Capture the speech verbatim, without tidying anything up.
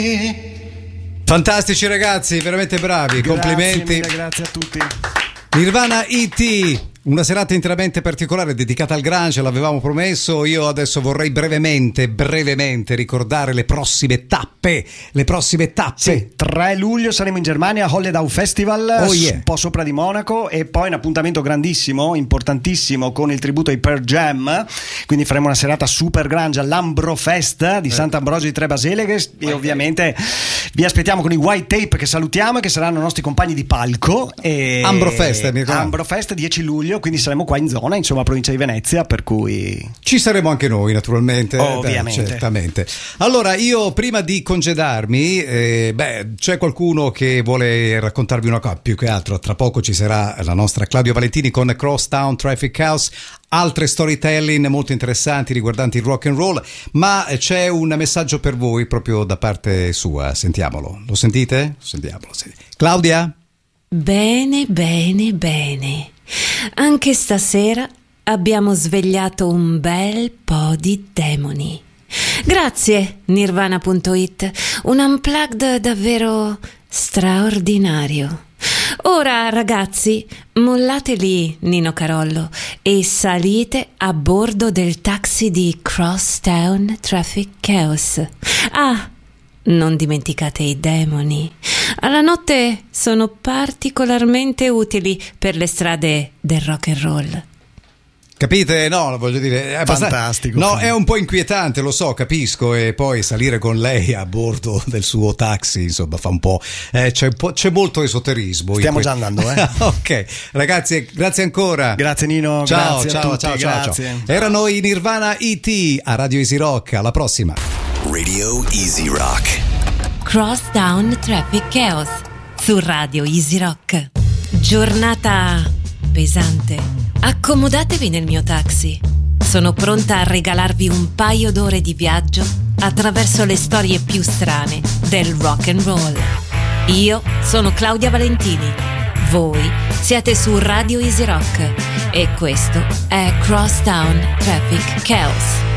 Fantastici ragazzi, veramente bravi, grazie complimenti. Mille, grazie a tutti. Nirvana E T, una serata interamente particolare dedicata al grunge, l'avevamo promesso. Io adesso vorrei brevemente, brevemente ricordare le prossime tappe. Le prossime tappe. Sì, tre luglio saremo in Germania, Holledau Festival, oh yeah. un po' sopra di Monaco, e poi un appuntamento grandissimo, importantissimo, con il tributo ai Pearl Jam. Quindi faremo una serata super grunge all'Ambro Fest di Sant'Ambrogio di Tre Basiliche, e ovviamente vi aspettiamo con i White Tape, che salutiamo e che saranno i nostri compagni di palco. E Ambro Fest, mi ricordo. Ambro Fest dieci luglio. Quindi saremo qua in zona, insomma, provincia di Venezia, per cui ci saremo anche noi, naturalmente. Ovviamente. Beh, certamente. Allora, io prima di congedarmi, eh, beh, c'è qualcuno che vuole raccontarvi una cosa, più che altro tra poco ci sarà la nostra Claudia Valentini con Crosstown Traffic Chaos, altre storytelling molto interessanti riguardanti il rock and roll, ma c'è un messaggio per voi proprio da parte sua, sentiamolo. Lo sentite? Sentiamolo. Claudia? Bene, bene, bene. Anche stasera abbiamo svegliato un bel po' di demoni. Grazie Nirvana punto it, un unplugged davvero straordinario. Ora ragazzi, mollate lì Nino Carollo e salite a bordo del taxi di Crosstown Traffic Chaos. Ah, non dimenticate i demoni. Alla notte sono particolarmente utili per le strade del rock and roll. Capite? No, voglio dire, è fantastico. No, è un po' inquietante, lo so, capisco, e poi salire con lei a bordo del suo taxi, insomma, fa un po'. Eh, c'è, un po', c'è molto esoterismo. Stiamo già andando, eh. Ok, ragazzi, grazie ancora. Grazie Nino. Ciao, grazie ciao, a tutti, ciao, ciao, grazie. ciao. Erano i Nirvana E T a Radio Easy Rock. Alla prossima. Radio Easy Rock. Crosstown Traffic Chaos su Radio Easy Rock. Giornata pesante. Accomodatevi nel mio taxi. Sono pronta a regalarvi un paio d'ore di viaggio attraverso le storie più strane del rock and roll. Io sono Claudia Valentini. Voi siete su Radio Easy Rock e questo è Crosstown Traffic Chaos.